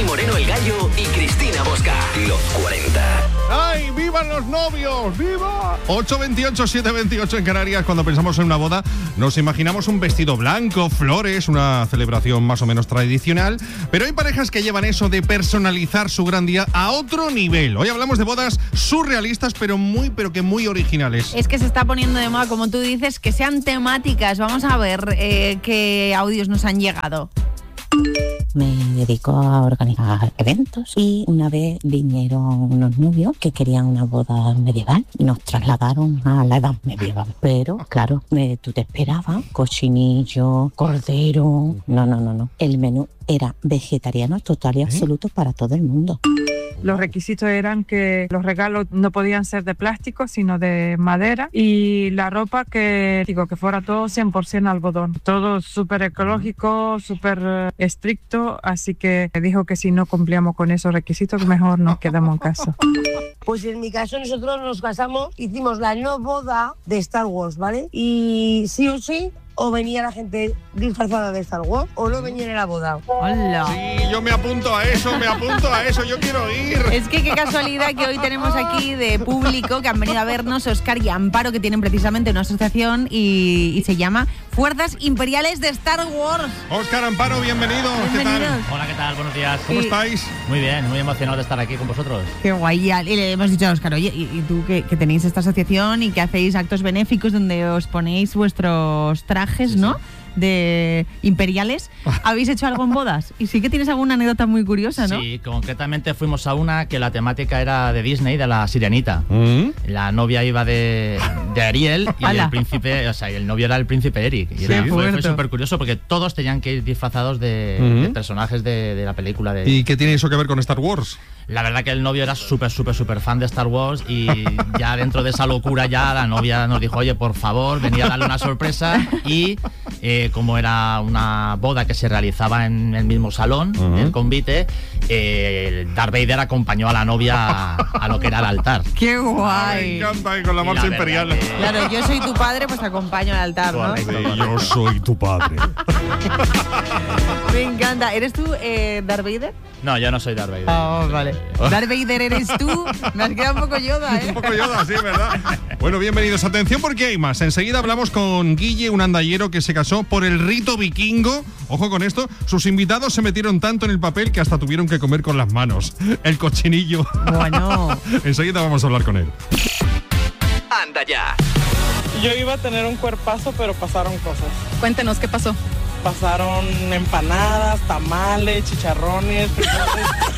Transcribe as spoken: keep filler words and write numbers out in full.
Dani Moreno, El Gallo y Cristina Bosca. Los cuarenta. ¡Ay, vivan los novios! ¡Viva! ocho veintiocho, siete veintiocho en Canarias. Cuando pensamos en una boda, nos imaginamos un vestido blanco, flores, una celebración más o menos tradicional. Pero hay parejas que llevan eso de personalizar su gran día a otro nivel. Hoy hablamos de bodas surrealistas, pero muy, pero que muy originales. Es que se está poniendo de moda, como tú dices, que sean temáticas. Vamos a ver eh, qué audios nos han llegado. Me dedico a organizar eventos y una vez vinieron unos novios que querían una boda medieval y nos trasladaron a la edad medieval. Pero, claro, eh, tú te esperabas cochinillo, cordero... No, no, no, no. El menú era vegetariano total y absoluto ¿Eh? para todo el mundo. Los requisitos eran que los regalos no podían ser de plástico, sino de madera, y la ropa que, digo, que fuera todo cien por ciento algodón. Todo súper ecológico, súper estricto, así que dijo que si no cumplíamos con esos requisitos, mejor nos quedamos en casa. Pues en mi caso nosotros nos casamos, hicimos la no boda de Star Wars, ¿vale? Y sí o sí, o venía la gente disfrazada de Star Wars o no venía en la boda. ¡Hola! Sí, yo me apunto a eso, me apunto a eso, yo quiero ir. Es que qué casualidad que hoy tenemos aquí de público que han venido a vernos Óscar y Amparo, que tienen precisamente una asociación y, y se llama Fuerzas Imperiales de Star Wars. Óscar, Amparo, bienvenidos. ¿Qué tal? Hola, ¿qué tal? Buenos días. ¿Cómo Sí. estáis? Muy bien, muy emocionado de estar aquí con vosotros. Qué guay. Y le hemos dicho a Óscar, oye, ¿y, y tú que, que tenéis esta asociación y que hacéis actos benéficos donde os ponéis vuestros trajes, sí, ¿no? Sí. De imperiales, ¿habéis hecho algo en bodas? Y sí que tienes alguna anécdota muy curiosa, ¿no? Sí, concretamente fuimos a una que la temática era de Disney, de la Sirenita. ¿Mm? La novia iba de, de Ariel y ¡Hala! el príncipe, o sea, el novio era el príncipe Eric. Y Sí, era, fue, fue fuerte. súper curioso porque todos tenían que ir disfrazados de, ¿Mm? de personajes de, de la película de... ¿Y qué tiene eso que ver con Star Wars? La verdad que el novio era súper, súper, súper fan de Star Wars y ya dentro de esa locura ya la novia nos dijo, oye, por favor, venía a darle una sorpresa y eh, como era una boda que se realizaba en el mismo salón, Uh-huh. el convite, eh, Darth Vader acompañó a la novia a, a lo que era el altar. ¡Qué Me guay! encanta, y con la Y marcha la imperial. verdad que- Claro, yo soy tu padre, pues te acompaño al altar, ¿no? Correcto. Sí, yo soy tu padre. Me encanta. ¿Eres tú eh, Darth Vader? No, yo no soy Darth Vader. Oh, vale. Darth Vader eres tú. Me has quedado un poco Yoda, ¿eh? Un poco Yoda, sí, ¿verdad? Bueno, bienvenidos. Atención porque hay más. Enseguida hablamos con Guille, un andallero que se casó por el rito vikingo. Ojo con esto, sus invitados se metieron tanto en el papel que hasta tuvieron que comer con las manos. El cochinillo. Bueno. Enseguida vamos a hablar con él. Anda ya. Yo iba a tener un cuerpazo, pero pasaron cosas. Cuéntenos, ¿qué pasó? Pasaron empanadas, tamales, chicharrones, frijoles.